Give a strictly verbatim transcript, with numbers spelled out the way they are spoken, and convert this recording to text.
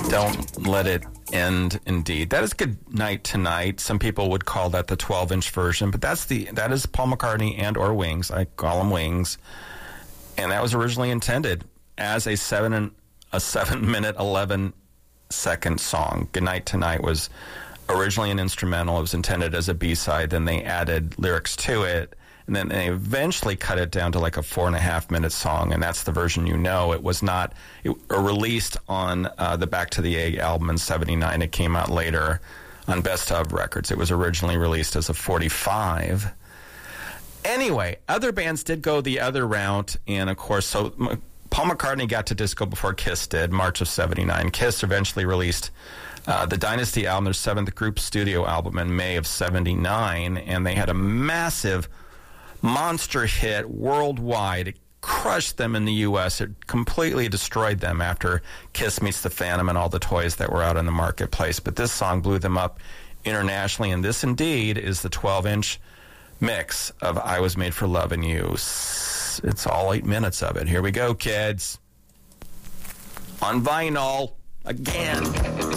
Don't Let It End, indeed. That is Good Night Tonight. Some people would call that the twelve-inch version, but that's the that is Paul McCartney and or Wings. I call them Wings. And that was originally intended as a seven and a seven minute eleven second song. Good Night Tonight was originally an instrumental. It was intended as a B-side. Then they added lyrics to it. And then they eventually cut it down to like a four and a half minute song, and that's the version you know. It was not it, released on uh, the Back to the Egg album in seventy-nine. It came out later on Best Of Records. It was originally released as a forty-five. Anyway, other bands did go the other route, and of course, so M- Paul McCartney got to disco before Kiss did, March of seventy-nine. Kiss eventually released uh, the Dynasty album, their seventh group studio album, in May of seventy-nine, and they had a massive monster hit worldwide. It crushed them in the U S. It completely destroyed them after Kiss Meets the Phantom and all the toys that were out in the marketplace. But this song blew them up internationally, and this indeed is the twelve-inch mix of I Was Made for Lovin' You. It's all eight minutes of it. Here we go, kids. On vinyl again.